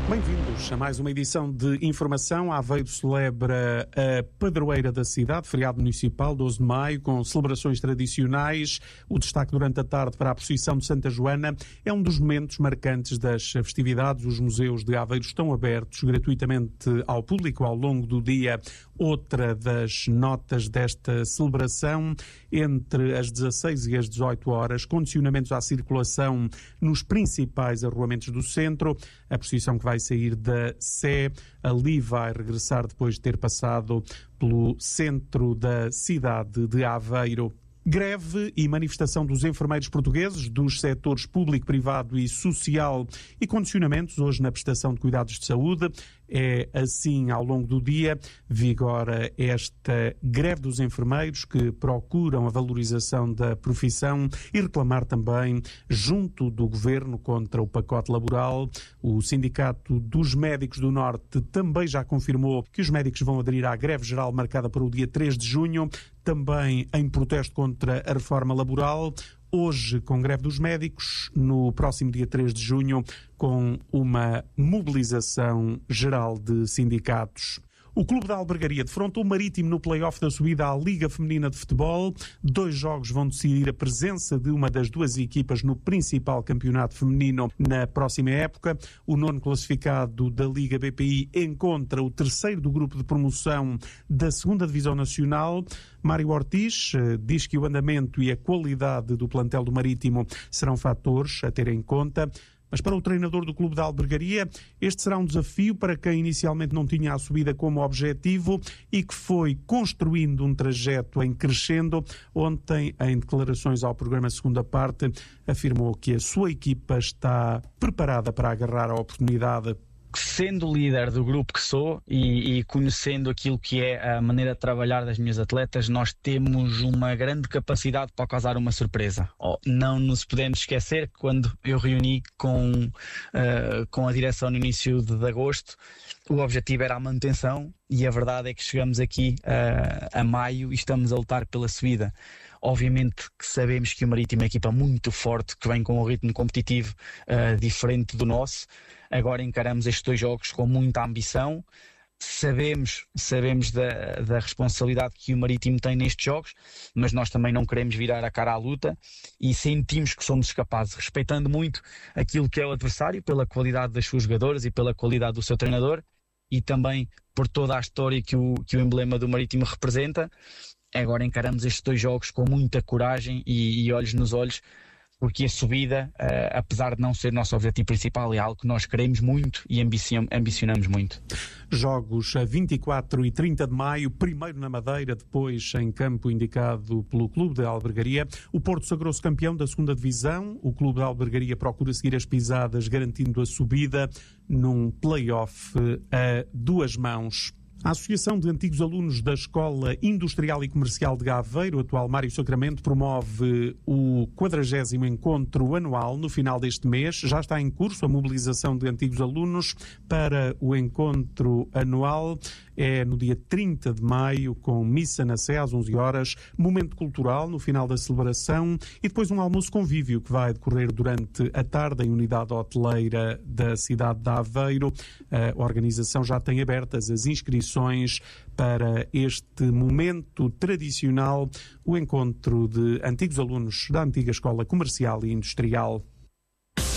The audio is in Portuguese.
Bem-vindos a mais uma edição de Informação. Aveiro celebra a padroeira da cidade, feriado municipal, 12 de maio, com celebrações tradicionais. O destaque durante a tarde para a procissão de Santa Joana é um dos momentos marcantes das festividades. Os museus de Aveiro estão abertos gratuitamente ao público ao longo do dia. Outra das notas desta celebração, entre as 16 e as 18 horas, condicionamentos à circulação nos principais arruamentos do centro. A procissão que vai sair da Sé, ali vai regressar depois de ter passado pelo centro da cidade de Aveiro. Greve e manifestação dos enfermeiros portugueses, dos setores público, privado e social e condicionamentos hoje na prestação de cuidados de saúde. É assim ao longo do dia. Vigora esta greve dos enfermeiros que procuram a valorização da profissão e reclamar também junto do governo contra o pacote laboral. O Sindicato dos Médicos do Norte também já confirmou que os médicos vão aderir à greve geral marcada para o dia 3 de junho, também em protesto contra a reforma laboral. Hoje, com greve dos médicos, no próximo dia 3 de junho, com uma mobilização geral de sindicatos. O Clube da Albergaria defrontou o Marítimo no play-off da subida à Liga Feminina de Futebol. 2 jogos vão decidir a presença de uma das duas equipas no principal campeonato feminino na próxima época. O 9º classificado da Liga BPI encontra o 3º do grupo de promoção da 2ª Divisão Nacional. Mário Ortiz diz que o andamento e a qualidade do plantel do Marítimo serão fatores a ter em conta. Mas para o treinador do Clube da Albergaria, este será um desafio para quem inicialmente não tinha a subida como objetivo e que foi construindo um trajeto em crescendo. Ontem, em declarações ao programa Segunda Parte, afirmou que a sua equipa está preparada para agarrar a oportunidade. Sendo líder do grupo que sou e conhecendo aquilo que é a maneira de trabalhar das minhas atletas, nós temos uma grande capacidade para causar uma surpresa. Não nos podemos esquecer que quando eu reuni com a direção no início de agosto, o objetivo era a manutenção e a verdade é que chegamos aqui a maio e estamos a lutar pela subida. Obviamente que sabemos que o Marítimo é uma equipa muito forte, que vem com um ritmo competitivo diferente do nosso. Agora encaramos estes 2 jogos com muita ambição. Sabemos da responsabilidade que o Marítimo tem nestes jogos, mas nós também não queremos virar a cara à luta e sentimos que somos capazes, respeitando muito aquilo que é o adversário, pela qualidade das suas jogadoras e pela qualidade do seu treinador e também por toda a história que o emblema do Marítimo representa. Agora encaramos estes 2 jogos com muita coragem e olhos nos olhos, porque a subida, apesar de não ser nosso objetivo principal, é algo que nós queremos muito e ambicionamos muito. Jogos a 24 e 30 de maio, primeiro na Madeira, depois em campo indicado pelo Clube da Albergaria. O Porto sagrou-se campeão da 2ª Divisão. O Clube da Albergaria procura seguir as pisadas, garantindo a subida num play-off a 2 mãos. A Associação de Antigos Alunos da Escola Industrial e Comercial de Aveiro, atual Mário Sacramento, promove o 40º encontro anual no final deste mês. Já está em curso a mobilização de antigos alunos para o encontro anual. É no dia 30 de maio, com missa na Sé às 11 horas, momento cultural no final da celebração e depois um almoço convívio que vai decorrer durante a tarde em unidade hoteleira da cidade de Aveiro. A organização já tem abertas as inscrições para este momento tradicional, o encontro de antigos alunos da antiga Escola Comercial e Industrial.